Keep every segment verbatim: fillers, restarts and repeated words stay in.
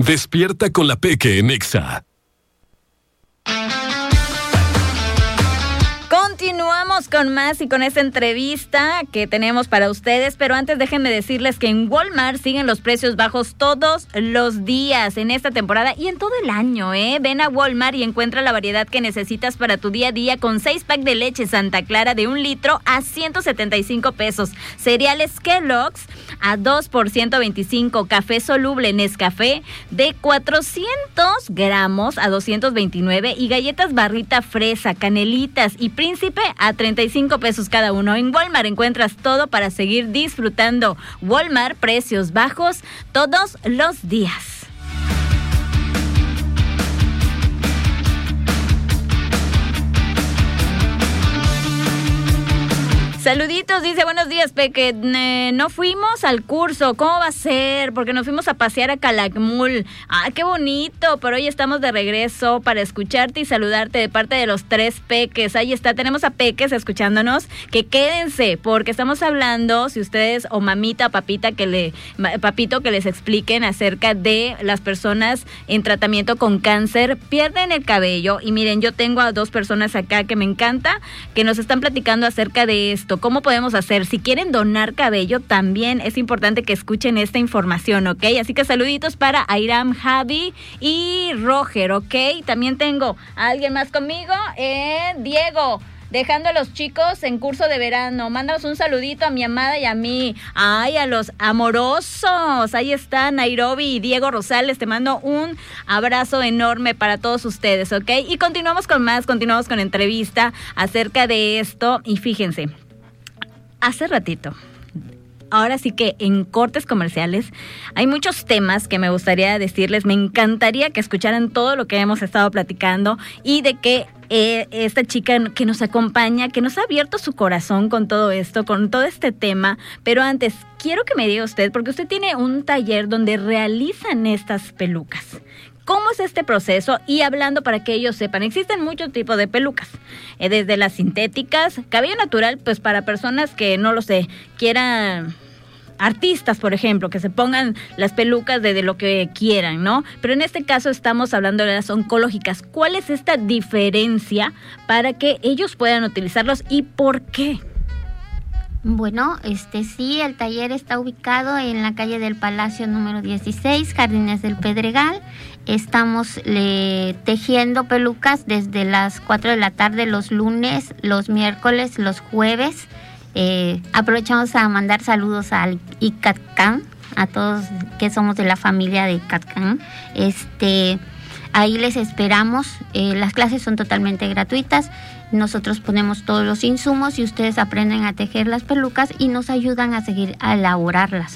Despierta con la Peque en Exa. Continuamos con más y con esta entrevista que tenemos para ustedes, pero antes déjenme decirles que en Walmart siguen los precios bajos todos los días en esta temporada y en todo el año, ¿eh? Ven a Walmart y encuentra la variedad que necesitas para tu día a día con seis pack de leche Santa Clara de un litro a ciento setenta y cinco pesos, cereales Kellogg's a dos por ciento veinticinco, café soluble Nescafé de cuatrocientos gramos a doscientos veintinueve y galletas barrita fresa, canelitas y Príncipe a treinta y cinco pesos cada uno. En Walmart encuentras todo para seguir disfrutando. Walmart, precios bajos todos los días. Saluditos, dice, buenos días, Peque, eh, no fuimos al curso, ¿cómo va a ser? Porque nos fuimos a pasear a Calakmul. Ah, qué bonito, pero hoy estamos de regreso para escucharte y saludarte de parte de los tres Peques. Ahí está, tenemos a Peques escuchándonos, que quédense, porque estamos hablando, si ustedes, o mamita, papita, que le, papito, que les expliquen acerca de las personas en tratamiento con cáncer, pierden el cabello, y miren, yo tengo a dos personas acá que me encanta, que nos están platicando acerca de esto. ¿Cómo podemos hacer? Si quieren donar cabello, también es importante que escuchen esta información, ¿ok? Así que saluditos para Airam, Javi y Roger, ¿ok? También tengo a alguien más conmigo, eh, Diego, dejando a los chicos en curso de verano. Mándanos un saludito a mi amada y a mí. Ay, a los amorosos. Ahí están Nairobi y Diego Rosales. Te mando un abrazo enorme para todos ustedes, ¿ok? Y continuamos con más, continuamos con entrevista acerca de esto. Y fíjense, hace ratito, ahora sí que en cortes comerciales, hay muchos temas que me gustaría decirles. Me encantaría que escucharan todo lo que hemos estado platicando y de que eh, esta chica que nos acompaña, que nos ha abierto su corazón con todo esto, con todo este tema. Pero antes, quiero que me diga usted, porque usted tiene un taller donde realizan estas pelucas. ¿Cómo es este proceso? Y hablando para que ellos sepan, existen muchos tipos de pelucas, eh, desde las sintéticas, cabello natural, pues para personas que, no lo sé, quieran, artistas, por ejemplo, que se pongan las pelucas de, de lo que quieran, ¿no? Pero en este caso estamos hablando de las oncológicas. ¿Cuál es esta diferencia para que ellos puedan utilizarlos y por qué? Bueno, este sí, el taller está ubicado en la calle del Palacio número dieciséis, Jardines del Pedregal. Estamos le, tejiendo pelucas desde las cuatro de la tarde los lunes, los miércoles, los jueves. Eh, aprovechamos a mandar saludos al I C A T C A N, a todos que somos de la familia de I C A T C A N. Este, ahí les esperamos. Eh, las clases son totalmente gratuitas. Nosotros ponemos todos los insumos y ustedes aprenden a tejer las pelucas y nos ayudan a seguir a elaborarlas.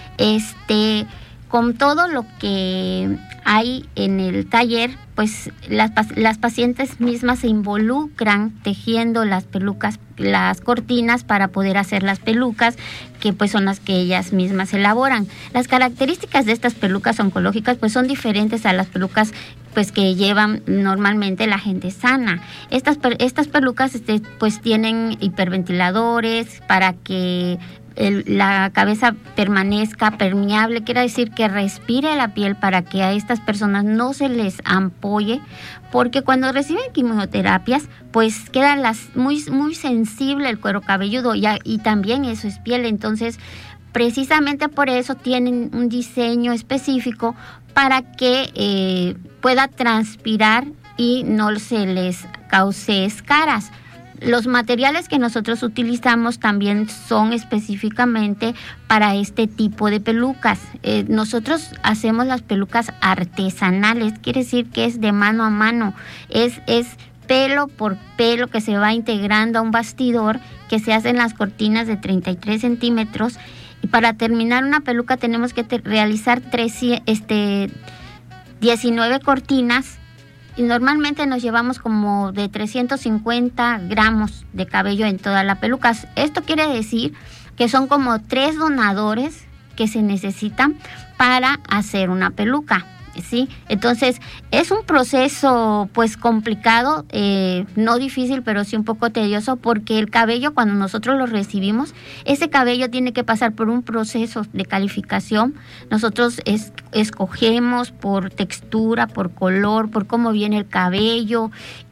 Este, con todo lo que hay en el taller, pues las, las pacientes mismas se involucran tejiendo las pelucas, las cortinas para poder hacer las pelucas, que pues son las que ellas mismas elaboran. Las características de estas pelucas oncológicas pues son diferentes a las pelucas pues que llevan normalmente la gente sana. Estas, estas pelucas este, pues tienen hiperventiladores para que el, la cabeza permanezca permeable, quiere decir que respire la piel para que a estas personas no se les ampolle, porque cuando reciben quimioterapias pues queda las, muy, muy sensible el cuero cabelludo y, y también eso es piel. Entonces precisamente por eso tienen un diseño específico para que eh, pueda transpirar y no se les cause escaras. Los materiales que nosotros utilizamos también son específicamente para este tipo de pelucas. Eh, nosotros hacemos las pelucas artesanales, quiere decir que es de mano a mano, es, es pelo por pelo que se va integrando a un bastidor, que se hacen las cortinas de treinta y tres centímetros. Y para terminar una peluca tenemos que te- realizar tres, este, diecinueve cortinas. Y normalmente nos llevamos como de trescientos cincuenta gramos de cabello en toda la peluca. Esto quiere decir que son como tres donadores que se necesitan para hacer una peluca, ¿sí? Entonces es un proceso pues complicado, eh, no difícil, pero sí un poco tedioso, porque el cabello, cuando nosotros lo recibimos, ese cabello tiene que pasar por un proceso de calificación. Nosotros es, escogemos por textura, por color, por cómo viene el cabello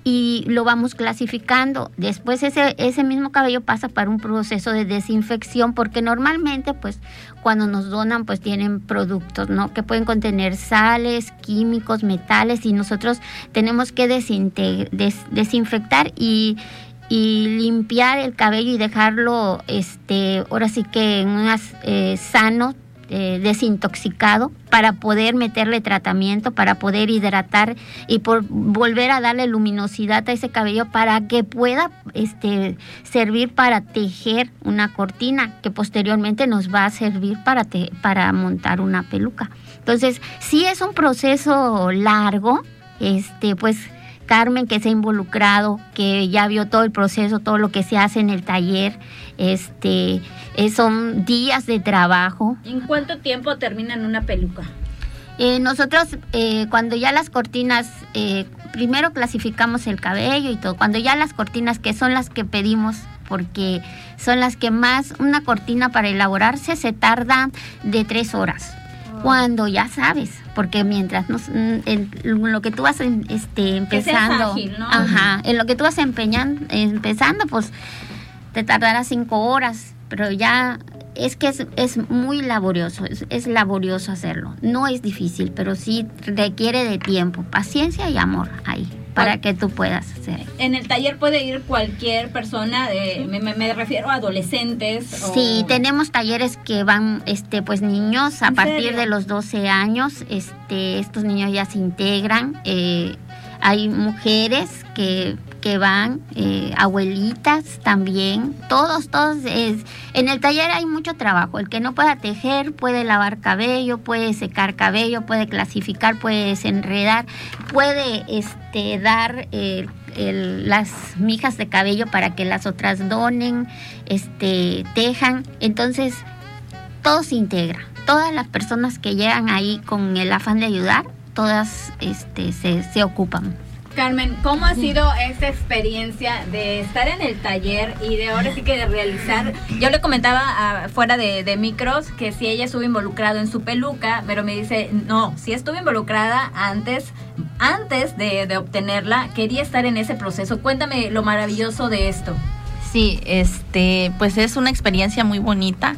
y lo vamos clasificando. Después ese, ese mismo cabello pasa para un proceso de desinfección porque normalmente pues cuando nos donan pues tienen productos, ¿no? Que pueden contener sales, químicos, metales y nosotros tenemos que desinte- des- desinfectar y y limpiar el cabello y dejarlo, este, ahora sí que en un eh, sano, eh, desintoxicado, para poder meterle tratamiento, para poder hidratar y por volver a darle luminosidad a ese cabello para que pueda, este, servir para tejer una cortina que posteriormente nos va a servir para te- para montar una peluca. Entonces, sí es un proceso largo, este, pues. Carmen, que se ha involucrado, que ya vio todo el proceso, todo lo que se hace en el taller, este, eh, son días de trabajo. ¿En cuánto tiempo terminan una peluca? Eh, nosotros, eh, cuando ya las cortinas, eh, primero clasificamos el cabello y todo, cuando ya las cortinas, que son las que pedimos, porque son las que más, una cortina para elaborarse se tarda de tres horas. Cuando ya sabes, porque mientras nos, en lo que tú vas en, este, empezando, que seas ágil, ¿no? Ajá, en lo que tú vas empeñando, empezando, pues te tardará cinco horas, pero ya es que es, es muy laborioso, es, es laborioso hacerlo. No es difícil, pero sí requiere de tiempo, paciencia y amor ahí, para que tú puedas hacer. En el taller puede ir cualquier persona, de, me, me, me refiero a adolescentes. Sí, o... tenemos talleres que van, este, pues niños a partir serio? de los doce años, este, estos niños ya se integran. Eh, hay mujeres que, que van, eh, abuelitas también, todos, todos. Es, en el taller hay mucho trabajo. El que no pueda tejer puede lavar cabello, puede secar cabello, puede clasificar, puede desenredar, puede este, dar eh, el, las mijas de cabello para que las otras donen, este, tejan. Entonces, todo se integra. Todas las personas que llegan ahí con el afán de ayudar, todas este, se, se ocupan. Carmen, ¿cómo ha sido esta experiencia de estar en el taller y de ahora sí que de realizar? Yo le comentaba uh, fuera de, de micros que si ella estuvo involucrada en su peluca, pero me dice, no, si estuve involucrada antes, antes de, de obtenerla, quería estar en ese proceso. Cuéntame lo maravilloso de esto. Sí, este, pues es una experiencia muy bonita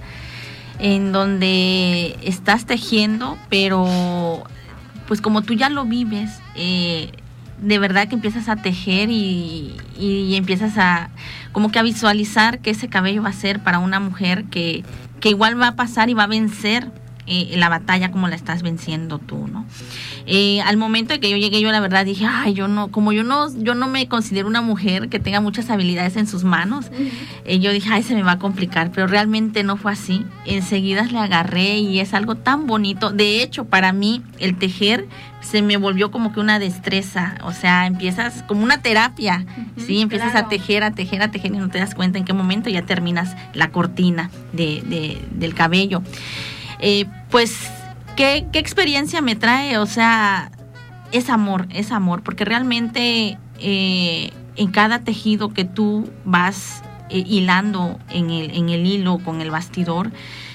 en donde estás tejiendo, pero pues como tú ya lo vives, eh, de verdad que empiezas a tejer y, y, y empiezas a como que a visualizar que ese cabello va a ser para una mujer que, que igual va a pasar y va a vencer eh, la batalla como la estás venciendo tú, ¿no? Eh, al momento de que yo llegué, yo la verdad dije, ay, yo no, como yo no, yo no me considero una mujer que tenga muchas habilidades en sus manos, uh-huh. eh, yo dije, ay, se me va a complicar, pero realmente no fue así. Enseguida le agarré y es algo tan bonito. De hecho, para mí, el tejer se me volvió como que una destreza, o sea, empiezas como una terapia, uh-huh, ¿sí? Empiezas claro. a tejer, a tejer, a tejer y no te das cuenta en qué momento ya terminas la cortina de, de, del cabello. Eh, pues, ¿qué, ¿qué experiencia me trae? O sea, es amor, es amor, porque realmente eh, en cada tejido que tú vas eh, hilando en el, en el hilo con el bastidor,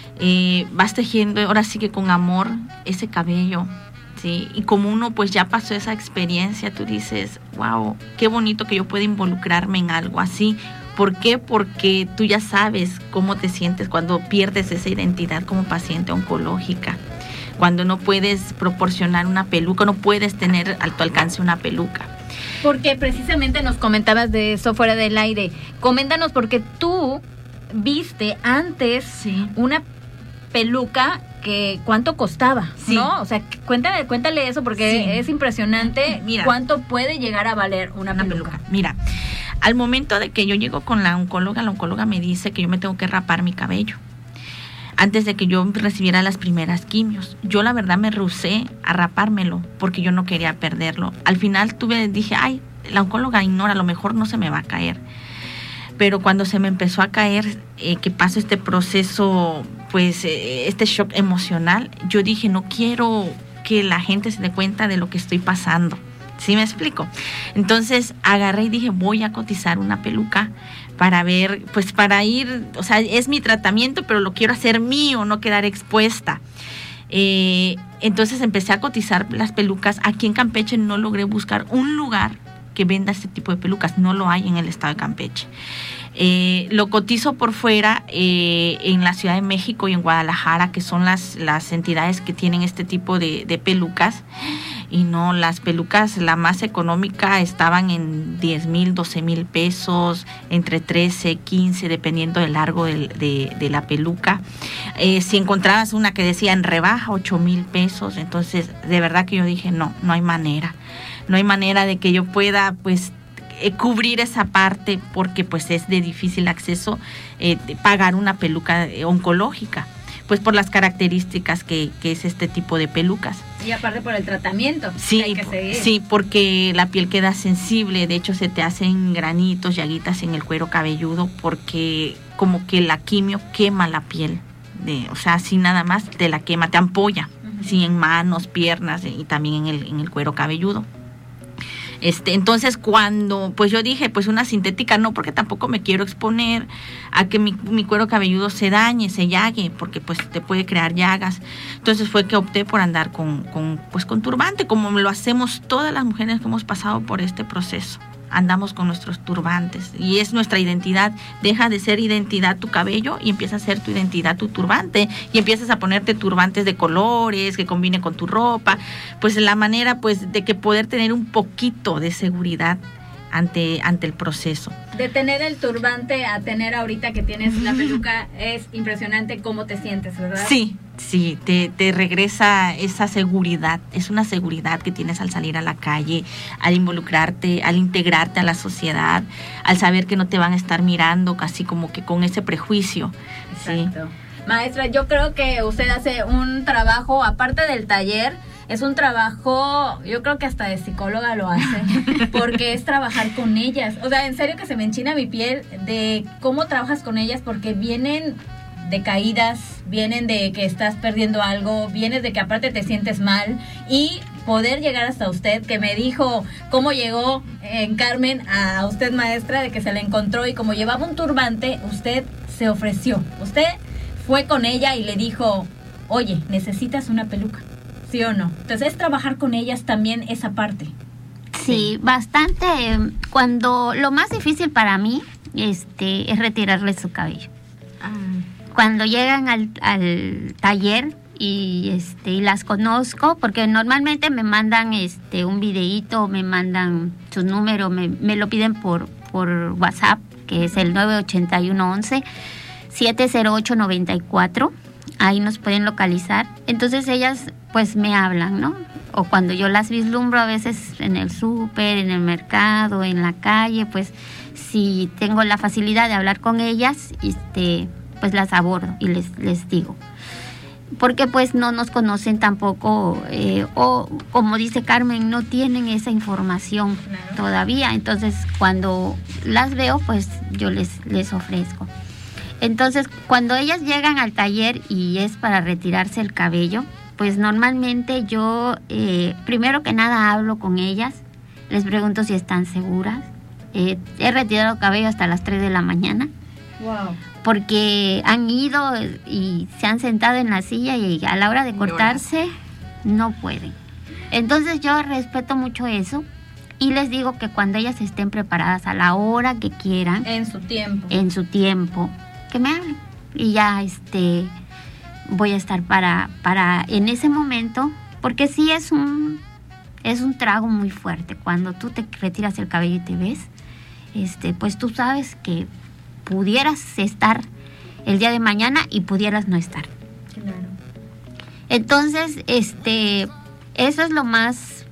eh, vas tejiendo ahora sí que con amor ese cabello. Sí, y como uno pues ya pasó esa experiencia, tú dices, wow, qué bonito que yo pueda involucrarme en algo así. ¿Por qué? Porque tú ya sabes cómo te sientes cuando pierdes esa identidad como paciente oncológica, cuando no puedes proporcionar una peluca, no puedes tener a tu alcance una peluca. Porque precisamente nos comentabas de eso fuera del aire. Coméntanos, porque tú viste antes sí. una peluca que cuánto costaba, sí. ¿no? O sea, cuéntale, cuéntale eso porque sí. es impresionante. Mira, cuánto puede llegar a valer una, una peluca. peluca. Mira, al momento de que yo llego con la oncóloga, la oncóloga me dice que yo me tengo que rapar mi cabello antes de que yo recibiera las primeras quimios. Yo la verdad me rehusé a rapármelo porque yo no quería perderlo. Al final tuve, dije, ay, la oncóloga ignora, a lo mejor no se me va a caer. Pero cuando se me empezó a caer, eh, que pasó este proceso, pues eh, este shock emocional, yo dije, no quiero que la gente se dé cuenta de lo que estoy pasando. ¿Sí me explico? Entonces agarré y dije, voy a cotizar una peluca para ver, pues para ir, o sea, es mi tratamiento, pero lo quiero hacer mío, no quedar expuesta. Eh, entonces empecé a cotizar las pelucas. Aquí en Campeche no logré buscar un lugar que venda este tipo de pelucas, no lo hay en el estado de Campeche. Eh, lo cotizo por fuera eh, en la Ciudad de México y en Guadalajara, que son las, las entidades que tienen este tipo de, de pelucas. Y no, las pelucas, la más económica, estaban en diez mil, doce mil pesos, entre trece, quince, dependiendo del largo de, de, de la peluca. Eh, si encontrabas una que decía en rebaja, ocho mil pesos. Entonces, de verdad que yo dije, no, no hay manera. No hay manera de que yo pueda, pues, eh, cubrir esa parte, porque pues es de difícil acceso eh, de pagar una peluca oncológica, pues por las características que, que es este tipo de pelucas. Y aparte por el tratamiento. Sí, que hay que seguir. Sí, porque la piel queda sensible, de hecho se te hacen granitos, llaguitas en el cuero cabelludo, porque como que la quimio quema la piel, de, o sea, así nada más te la quema, te ampolla, uh-huh. Sí, en manos, piernas y también en el, en el cuero cabelludo. Este, entonces cuando, pues yo dije, pues una sintética no, porque tampoco me quiero exponer a que mi, mi cuero cabelludo se dañe, se llague, porque pues te puede crear llagas. Entonces fue que opté por andar con, con, pues con turbante, como lo hacemos todas las mujeres que hemos pasado por este proceso. Andamos con nuestros turbantes y es nuestra identidad. Deja de ser identidad tu cabello y empieza a ser tu identidad tu turbante, y empiezas a ponerte turbantes de colores que combinen con tu ropa, pues la manera pues de que poder tener un poquito de seguridad ante, ante el proceso. De tener el turbante a tener ahorita que tienes la peluca, es impresionante cómo te sientes, ¿verdad? Sí, sí, te, te regresa esa seguridad, es una seguridad que tienes al salir a la calle, al involucrarte, al integrarte a la sociedad, al saber que no te van a estar mirando casi como que con ese prejuicio. Exacto. Sí. Maestra, yo creo que usted hace un trabajo, aparte del taller, es un trabajo, yo creo que hasta de psicóloga lo hace, porque es trabajar con ellas. O sea, en serio que se me enchina mi piel de cómo trabajas con ellas, porque vienen de caídas, vienen de que estás perdiendo algo, vienes de que aparte te sientes mal, y poder llegar hasta usted, que me dijo cómo llegó en Carmen a usted, maestra, de que se la encontró, y como llevaba un turbante, usted se ofreció. Usted fue con ella y le dijo, oye, necesitas una peluca. ¿Sí o no? Entonces es trabajar con ellas también esa parte. Sí, bastante. Cuando lo más difícil para mí este, es retirarles su cabello. Ah. Cuando llegan al, al taller y, este, y las conozco, porque normalmente me mandan este, un videíto, me mandan su número, me, me lo piden por, por WhatsApp, que es el nueve ocho uno once, siete cero ocho nueve cuatro. Ahí nos pueden localizar. Entonces ellas pues me hablan, ¿no? O cuando yo las vislumbro a veces en el súper, en el mercado, en la calle, pues si tengo la facilidad de hablar con ellas, este, pues las abordo y les, les digo. Porque pues no nos conocen tampoco, eh, o como dice Carmen, no tienen esa información claro. todavía. Entonces cuando las veo, pues yo les, les ofrezco. Entonces, cuando ellas llegan al taller y es para retirarse el cabello, pues normalmente yo, eh, primero que nada, hablo con ellas, les pregunto si están seguras. Eh, he retirado cabello hasta las tres de la mañana. Wow. Porque han ido y se han sentado en la silla y a la hora de cortarse no pueden. Entonces yo respeto mucho eso. Y les digo que cuando ellas estén preparadas a la hora que quieran, en su tiempo, en su tiempo, que me hablen. Y ya este voy a estar para, para en ese momento, porque sí es un, es un trago muy fuerte. Cuando tú te retiras el cabello y te ves, este, pues tú sabes que pudieras estar el día de mañana y pudieras no estar. Claro. Entonces, este, eso es lo más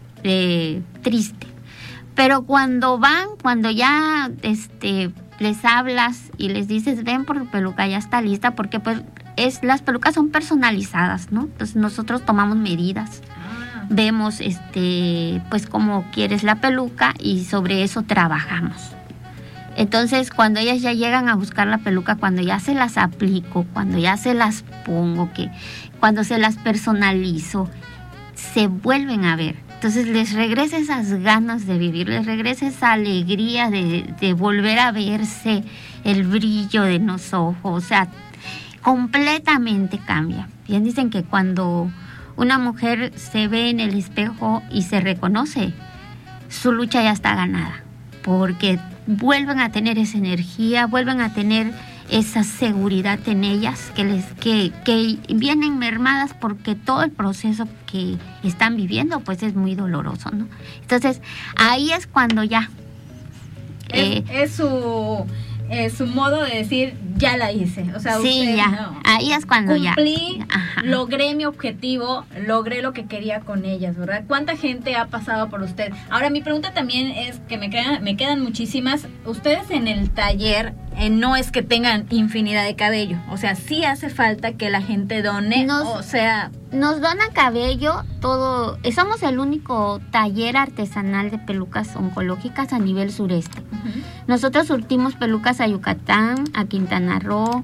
eh, triste. Pero cuando van, cuando ya este les hablas y les dices, ven por tu peluca, ya está lista, porque pues es, las pelucas son personalizadas, ¿no? Entonces nosotros tomamos medidas, ah. vemos este pues cómo quieres la peluca y sobre eso trabajamos. Entonces cuando ellas ya llegan a buscar la peluca, cuando ya se las aplico, cuando ya se las pongo, que cuando se las personalizo, se vuelven a ver. Entonces les regresa esas ganas de vivir, les regresa esa alegría de, de volver a verse, el brillo de los ojos, o sea, completamente cambia. Bien dicen que cuando una mujer se ve en el espejo y se reconoce, su lucha ya está ganada, porque vuelven a tener esa energía, vuelven a tener esa seguridad en ellas que les que, que vienen mermadas porque todo el proceso que están viviendo pues es muy doloroso, ¿no? Entonces ahí es cuando ya es, eh, es su eh, su modo de decir ya la hice, o sea, sí, usted, ya, no, ahí es cuando cumplí, ya Ajá. logré mi objetivo, logré lo que quería con ellas, ¿verdad? ¿Cuánta gente ha pasado por usted? Ahora mi pregunta también es que me quedan, me quedan muchísimas. Ustedes en el taller eh, no es que tengan infinidad de cabello, o sea, sí hace falta que la gente done, Nos- o sea, Nos donan cabello, todo. Somos el único taller artesanal de pelucas oncológicas a nivel sureste. uh-huh. Nosotros surtimos pelucas a Yucatán, a Quintana Roo,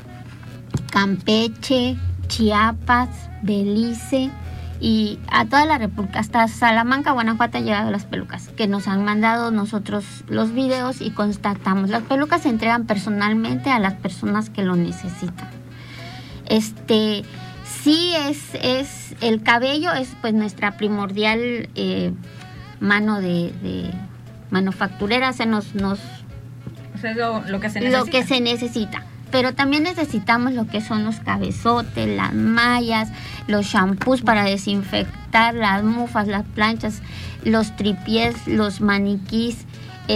Campeche, Chiapas, Belice y a toda la República. Hasta Salamanca, Guanajuato han llegado las pelucas que nos han mandado nosotros los videos y constatamos. Las pelucas se entregan personalmente a las personas que lo necesitan. Este... Sí, es, es el cabello es pues nuestra primordial eh, mano de, de manufacturera, se nos, nos O sea, es lo, lo que se necesita. lo que se necesita. Pero también necesitamos lo que son los cabezotes, las mallas, los shampoos para desinfectar, las mufas, las planchas, los tripiés, los maniquís,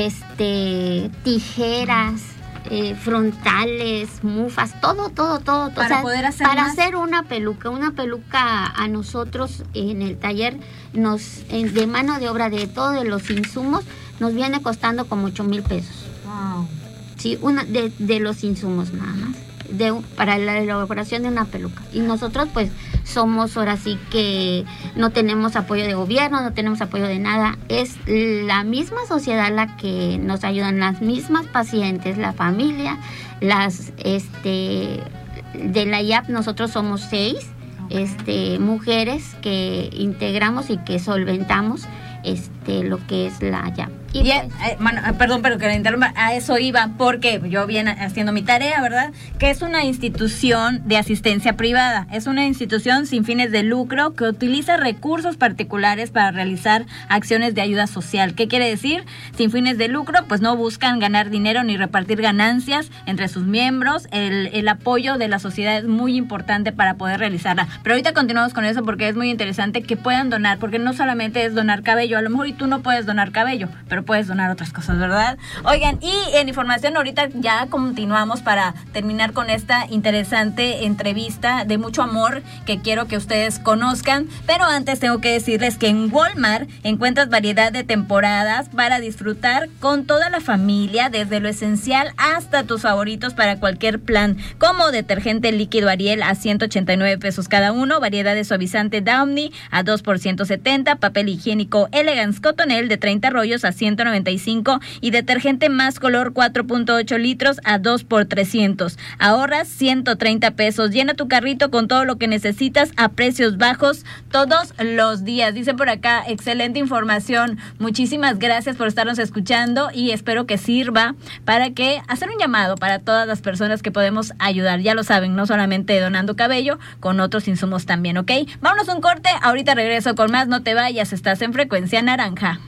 este, tijeras. Eh, frontales, mufas, todo, todo, todo. Para o sea, poder hacer para más. hacer una peluca, una peluca a nosotros en el taller nos en- de mano de obra de todos los insumos nos viene costando como ocho mil pesos. Wow. Sí, una de, de los insumos nada más. De, un- para la elaboración de una peluca. Y nosotros pues somos ahora sí que no tenemos apoyo de gobierno, no tenemos apoyo de nada. Es la misma sociedad la que nos ayudan, las mismas pacientes, la familia, las este de la I A P nosotros somos seis Okay. este mujeres que integramos y que solventamos este lo que es la I A P. Y Y, eh, pues, eh, bueno, eh, perdón, pero que la interrumpa, a eso iba, porque yo viene haciendo mi tarea, ¿verdad? Que es una institución de asistencia privada, es una institución sin fines de lucro que utiliza recursos particulares para realizar acciones de ayuda social. ¿Qué quiere decir? Sin fines de lucro, pues no buscan ganar dinero ni repartir ganancias entre sus miembros. El, el apoyo de la sociedad es muy importante para poder realizarla. Pero ahorita continuamos con eso porque es muy interesante que puedan donar, porque no solamente es donar cabello, a lo mejor y tú no puedes donar cabello, pero puedes donar otras cosas, ¿verdad? Oigan, y en información ahorita ya continuamos para terminar con esta interesante entrevista de mucho amor que quiero que ustedes conozcan, pero antes tengo que decirles que en Walmart encuentras variedad de temporadas para disfrutar con toda la familia, desde lo esencial hasta tus favoritos para cualquier plan, como detergente líquido Ariel a ciento ochenta y nueve pesos cada uno, variedad de suavizante Downy a dos por ciento setenta, papel higiénico Elegance Cotonel de treinta rollos a ciento noventa y cinco y detergente Más Color cuatro punto ocho litros a dos por trescientos. Ahorras ciento treinta pesos. Llena tu carrito con todo lo que necesitas a precios bajos todos los días. Dice por acá, excelente información. Muchísimas gracias por estarnos escuchando y espero que sirva para que hacer un llamado para todas las personas que podemos ayudar. Ya lo saben, no solamente donando cabello, con otros insumos también, ¿ok? Vámonos a un corte. Ahorita regreso con más. No te vayas, estás en Frecuencia Naranja.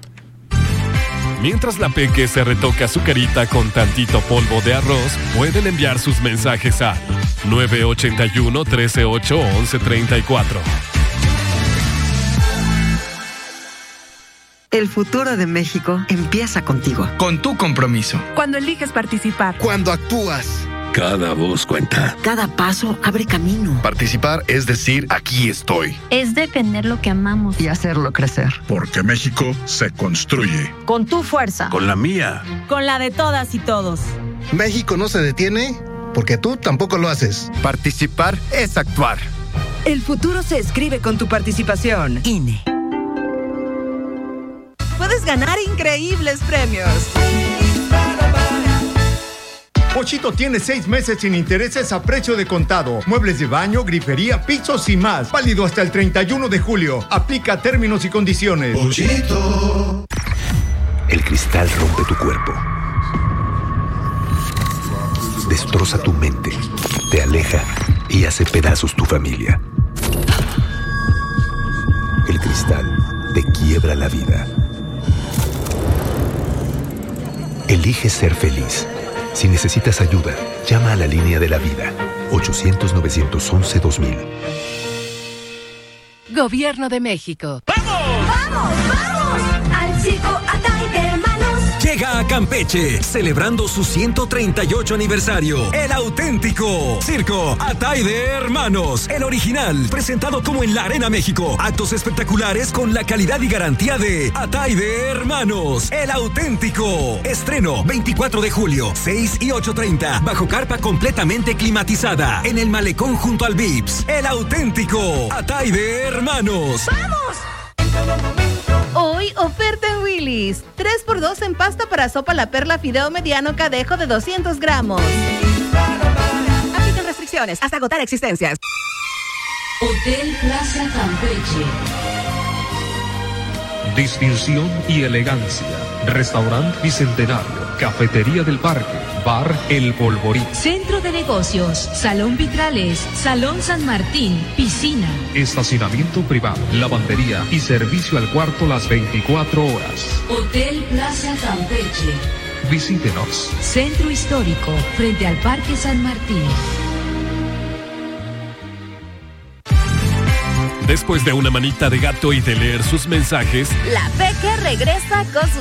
Mientras la Peque se retoca su carita con tantito polvo de arroz, pueden enviar sus mensajes a nueve ocho uno, uno tres ocho, once treinta y cuatro. El futuro de México empieza contigo. Con tu compromiso. Cuando eliges participar. Cuando actúas. Cada voz cuenta. Cada paso abre camino. Participar es decir, aquí estoy. Es defender lo que amamos. Y hacerlo crecer. Porque México se construye. Con tu fuerza. Con la mía. Con la de todas y todos. México no se detiene porque tú tampoco lo haces. Participar es actuar. El futuro se escribe con tu participación. I N E. Puedes ganar increíbles premios. Pochito tiene seis meses sin intereses a precio de contado. Muebles de baño, grifería, pisos y más. Válido hasta el treinta y uno de julio. Aplica términos y condiciones. Pochito. El cristal rompe tu cuerpo. Destroza tu mente. te aleja y hace pedazos tu familia. El cristal te quiebra la vida. Elige ser feliz. Si necesitas ayuda, llama a la línea de la vida. ochocientos, novecientos once, dos mil. Gobierno de México. ¡Vamos! ¡Vamos, vamos! Al circo Atay de Hermanos. Llega a Campeche, celebrando su ciento treinta y ocho aniversario. El auténtico Circo Atay de Hermanos. El original, presentado como en la Arena México. Actos espectaculares con la calidad y garantía de Atay de Hermanos. El auténtico. Estreno veinticuatro de julio, seis y ocho treinta. Bajo carpa completamente climatizada. En el malecón junto al Vips. El auténtico Atay de Hermanos. ¡Vamos! Hoy, oferta en Willy's. tres por dos en pasta para sopa La Perla Fideo Mediano Cadejo de doscientos gramos. Aplican restricciones hasta agotar existencias. Hotel Plaza Campeche. Distinción y elegancia. Restaurante Bicentenario. Cafetería del Parque. Bar El Polvorín. Centro de negocios. Salón Vitrales. Salón San Martín. Piscina. Estacionamiento privado. Lavandería y servicio al cuarto las veinticuatro horas. Hotel Plaza Campeche. Visítenos. Centro Histórico. Frente al Parque San Martín. Después de una manita de gato y de leer sus mensajes, la Peque regresa con sus